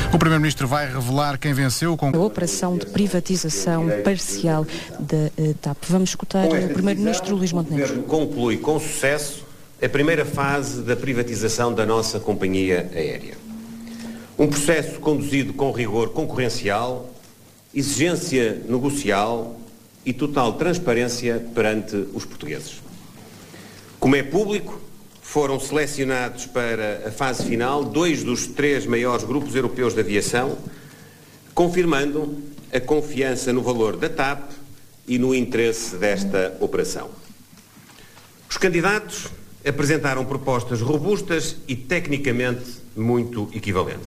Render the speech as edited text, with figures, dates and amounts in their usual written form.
O Primeiro-Ministro vai revelar quem venceu com a operação de privatização parcial da TAP. Vamos escutar o Primeiro-Ministro Luís Montenegro. O Governo conclui com sucesso a primeira fase da privatização da nossa companhia aérea. Um processo conduzido com rigor concorrencial, exigência negocial e total transparência perante os portugueses. Como é público, foram selecionados para a fase final 2 dos 3 maiores grupos europeus de aviação, confirmando a confiança no valor da TAP e no interesse desta operação. Os candidatos apresentaram propostas robustas e tecnicamente muito equivalentes.